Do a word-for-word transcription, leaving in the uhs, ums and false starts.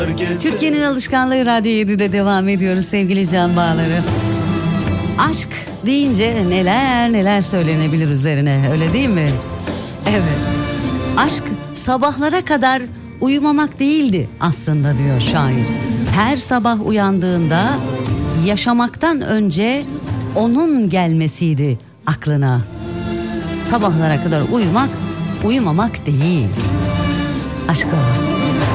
Türkiye'nin alışkanlığı Radyo yedide devam ediyoruz sevgili can bağları. Aşk deyince neler neler söylenebilir üzerine, öyle değil mi? Evet. Aşk sabahlara kadar uyumamak değildi aslında diyor şair. Her sabah uyandığında yaşamaktan önce onun gelmesiydi aklına. Sabahlara kadar uyumak, uyumamak değil. Aşk o.